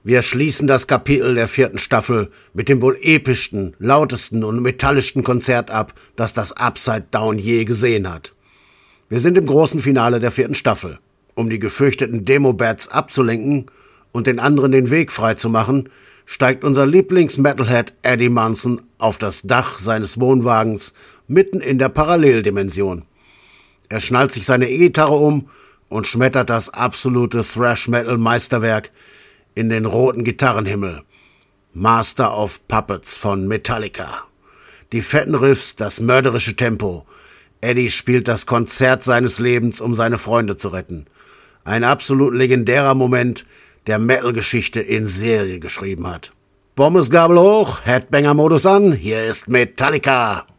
Wir schließen das Kapitel der 4. Staffel mit dem wohl epischsten, lautesten und metallischsten Konzert ab, das das Upside Down je gesehen hat. Wir sind im großen Finale der 4. Staffel. Um die gefürchteten Demo-Bats abzulenken und den anderen den Weg frei zu machen, steigt unser Lieblings-Metalhead Eddie Munson auf das Dach seines Wohnwagens mitten in der Paralleldimension. Er schnallt sich seine E-Gitarre um und schmettert das absolute Thrash-Metal-Meisterwerk in den roten Gitarrenhimmel. Master of Puppets von Metallica. Die fetten Riffs, das mörderische Tempo. Eddie spielt das Konzert seines Lebens, um seine Freunde zu retten. Ein absolut legendärer Moment, der Metal-Geschichte in Serie geschrieben hat. Pommesgabel hoch, Headbanger-Modus an, hier ist Metallica.